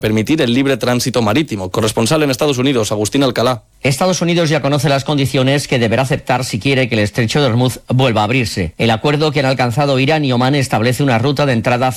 permitir el libre tránsito marítimo. Corresponsal en Estados Unidos, Agustín Alcalá. Estados Unidos ya conoce las condiciones que deberá aceptar si quiere que el estrecho de Hormuz vuelva a abrirse. El acuerdo que han alcanzado Irán y Omán establece una ruta de entrada